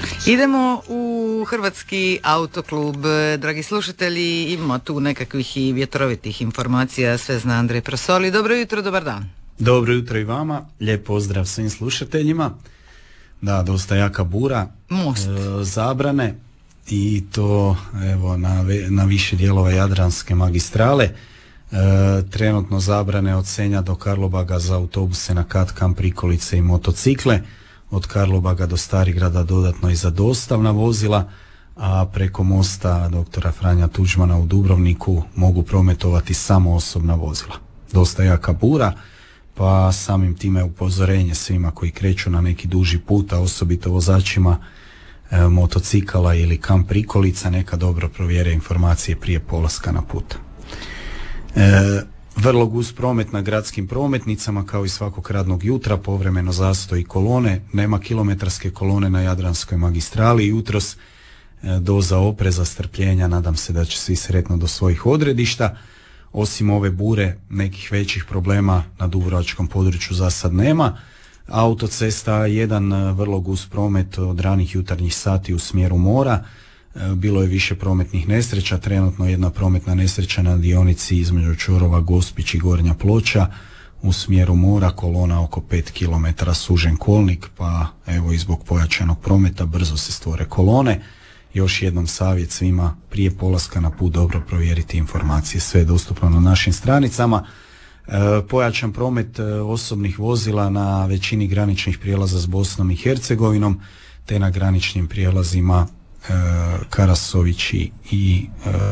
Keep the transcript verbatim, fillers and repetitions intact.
Idemo u Hrvatski autoklub. Dragi slušatelji, imamo tu nekakvih i vjetrovitih informacija, sve zna Andrej Prosoli. Dobro jutro, dobar dan. Dobro jutro i vama, lijep pozdrav svim slušateljima. Da, dosta jaka bura, Most. e, zabrane i to evo na, na više dijelova Jadranske magistrale. E, trenutno zabrane od Senja do Karlobaga za autobuse na Katkam, prikolice i motocikle. Od Karlobaga do Starigrada dodatno i za dostavna vozila, a preko mosta doktora Franja Tuđmana u Dubrovniku mogu prometovati samo osobna vozila. Dosta jaka bura, pa samim time upozorenje svima koji kreću na neki duži put, a osobito vozačima e, motocikala ili kamp prikolica, neka dobro provjere informacije prije polaska na put. E, vrlo gust promet na gradskim prometnicama, kao i svakog radnog jutra, povremeno zastoji kolone, nema kilometarske kolone na Jadranskoj magistrali. Jutros e, doza opreza, strpljenja, nadam se da će svi sretno do svojih odredišta. Osim ove bure, nekih većih problema na dubrovačkom području za sad nema. Autocesta jedan, vrlo gust promet od ranih jutarnjih sati u smjeru mora. Bilo je više prometnih nesreća, trenutno jedna prometna nesreća na dionici između čvorova Gospić i Gornja Ploča u smjeru mora, kolona oko pet kilometara, sužen kolnik, pa evo i zbog pojačanog prometa brzo se stvore kolone. Još jednom savjet svima, prije polaska na put dobro provjeriti informacije, sve je dostupno na našim stranicama. E, pojačan promet e, osobnih vozila na većini graničnih prijelaza s Bosnom i Hercegovinom, te na graničnim prijelazima e, Karasovići i e,